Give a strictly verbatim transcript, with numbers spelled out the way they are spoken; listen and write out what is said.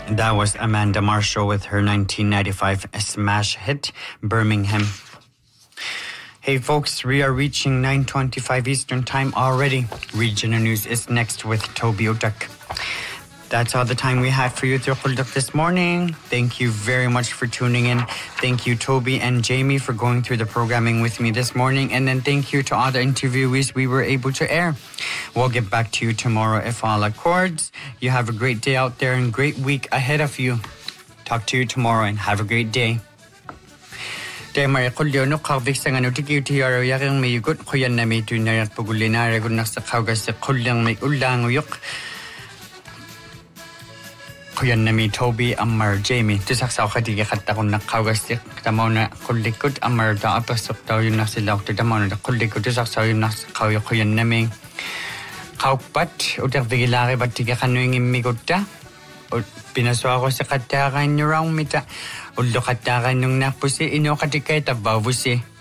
That was Amanda Marshall with her nineteen ninety-five smash hit, Birmingham. Hey folks, we are reaching nine twenty-five Eastern Time already. Regional News is next with Toby Utak. That's all the time we have for you through Khuldak this morning. Thank you very much for tuning in. Thank you, Toby and Jamie, for going through the programming with me this morning. And then thank you to all the interviewees we were able to air. We'll get back to you tomorrow if all accords. You have a great day out there and great week ahead of you. Talk to you tomorrow and have a great day. Temare kulyo no kawik sa ngano tiki tiyaro yakang may yugot kuyan na may tunayak pagulinare kung nasa kawgas sa kulyang may ulang uyok. Kuyan na mi Toby amar Jamie. Tusak sa katiga kata kung nakawgasik. Tamaw na kulikod amar da apasok daw yun na sila. Tamaw na kulikod tusak sa yun na kawyo kuyan na mi. Kawpat. Utak vigilari ba't tiga kano yung imigod ta. Pinaswa ko sa katakan nyo raw mita. Ulo katakan nung napusi. Ino katikay tabaw si.